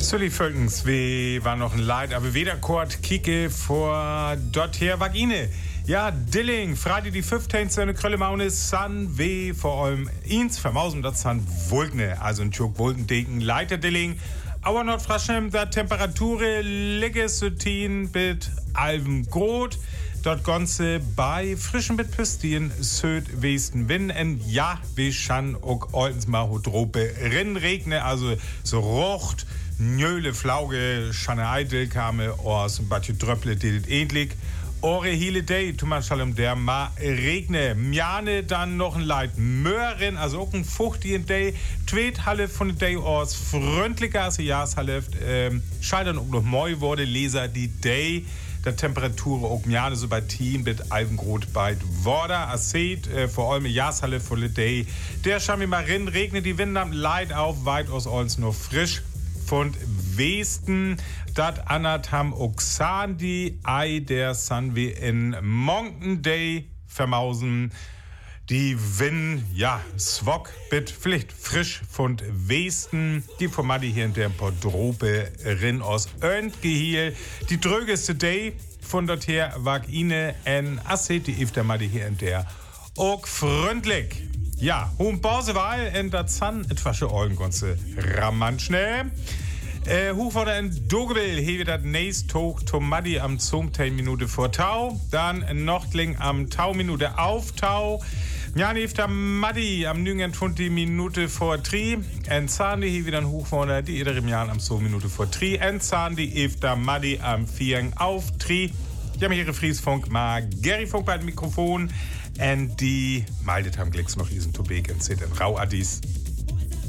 Sully Völkens, wie war noch ein Leid, aber weder Kort Kike vor dorther Vagine. Ja, Dilling, Freitag die 15. Seine Kröllemaune, San weh vor allem ins Vermausen, das San Wulkne, also ein Chok Wulkendeken, Leiter Dilling. Aber Nordfraschem, da Temperatur ligge Sütin mit Alven Grot. Dort Gonze bei frischen mit Püstien Südwesten Wind. Und ja, wie schon auch oltens mal Hodrope Regne, also so rocht, Njöle, Flauge, Schanne Eitel, kame aus ein Batje Dröpple, dit ähnlich. Ore Hele Day, Thomas Schalom, der ma regne. Mjane dann noch ein Leid Möhren, also auch ein fuchtigen Day. Tweet Halle von der Day aus freundlicher als Jahreshalle. Scheitern auch noch moi wurde, Leser die Day. Der Temperatur auch Mjane so bei Team mit Alvengrot bei Worda. Acet, vor allem Jahreshalle von der Day. Der Schami Marin regnet die Winde am Leid auf, weit aus uns nur frisch. Von Westen, dat Anatam Oxandi, Ei der Sanwe in Mountain Day vermausen. Die Win, ja, Swok, bit Pflicht frisch von Westen. Die Formadi hier in der Podrope Rin aus Öntgehiel. Die drögeste Day von dort her Wagine en Asset, die Iftermadi hier in der auch freundlich. Ja, hohen Pausewahl in der Zahn, etwas schon Eulengonze rammant schnell. Hochvorder in Dogewill, hier das nächst hoch Tomadi am 10 Minute vor Tau. Dann Nochtling am Tau Minute auf Tau. Jani ifter Madi am 29 Minute vor Tri. En Zahn, die hier wieder ein Hochvorder, die jeder im Jahr am 2 Minute vor Tri. En Zahn, die ifter Madi am 4 auf Tri. Die haben hier Friesfunk, mal Gary Funk bei dem Mikrofon. Und die meldet haben Glicks noch diesen Tobek und Rauadis.